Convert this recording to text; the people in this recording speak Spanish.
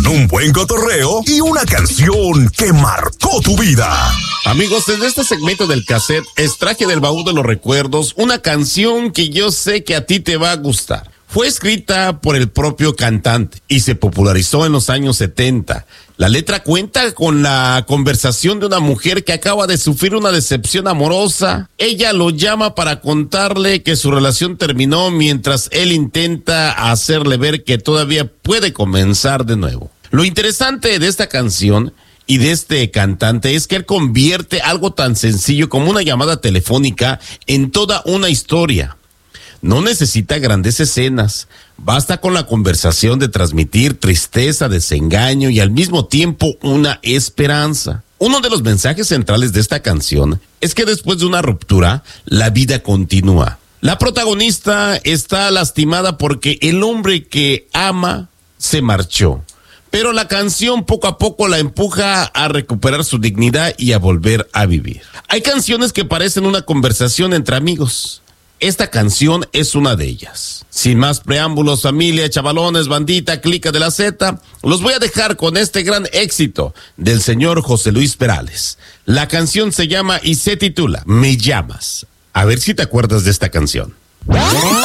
un buen cotorreo y una canción que marcó tu vida. Amigos, desde este segmento del cassette extraje del baúl de los recuerdos una canción que yo sé que a ti te va a gustar. Fue escrita por el propio cantante y se popularizó en los años 70. La letra cuenta con la conversación de una mujer que acaba de sufrir una decepción amorosa. Ella lo llama para contarle que su relación terminó mientras él intenta hacerle ver que todavía puede comenzar de nuevo. Lo interesante de esta canción y de este cantante es que él convierte algo tan sencillo como una llamada telefónica en toda una historia. No necesita grandes escenas, basta con la conversación de transmitir tristeza, desengaño y al mismo tiempo una esperanza. Uno de los mensajes centrales de esta canción es que después de una ruptura, la vida continúa. La protagonista está lastimada porque el hombre que ama se marchó, pero la canción poco a poco la empuja a recuperar su dignidad y a volver a vivir. Hay canciones que parecen una conversación entre amigos. Esta canción es una de ellas. Sin más preámbulos, familia, chavalones, bandita, clica de la Z, los voy a dejar con este gran éxito del señor José Luis Perales. La canción se llama y se titula Me Llamas. A ver si te acuerdas de esta canción.